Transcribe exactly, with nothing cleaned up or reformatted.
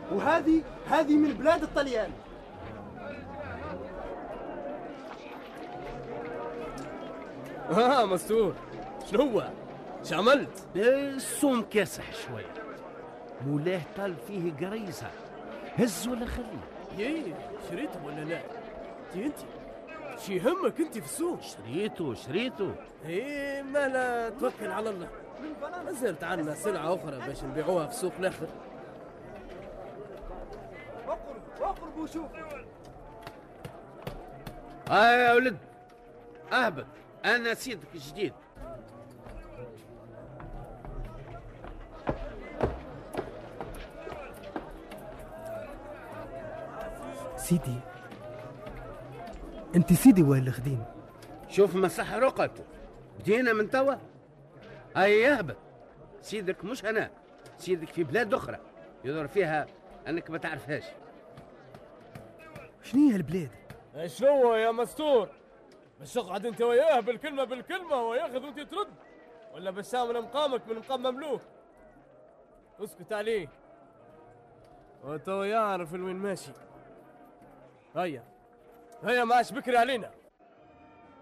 وهذه هذه من بلاد الطليان. ها مستور، شنو هو؟ شعملت؟ السوم كاسح شوي، مولاه طال فيه قريصة، هز ولا خليه. يي شريته ولا لا؟ تي انت شي همك انت في السوق؟ شريته شريته ايه ما لا توكل على الله. نزلت عنا سلعة أخرى باش نبيعوها في سوق الآخر. اقرب اقرب وشوف. اه يا ولد اهبط، انا سيدك الجديد. سيدي انت سيدي وين الخديم؟ شوف مسح رقته، بدينا من توا. هيا يهبط، سيدك مش هنا، سيدك في بلاد اخرى يظهر فيها انك ما تعرفهاش. شنو هي البلاد؟ شنو يا مستور؟ باش تقعد انت وياه بالكلمة بالكلمة وياخذ وانت ترد، ولا باش تعمل مقامك من مقام مملوك؟ اسكت عليه وتو يعرف لوين ماشي. هيا هيا ما عادش بكري علينا.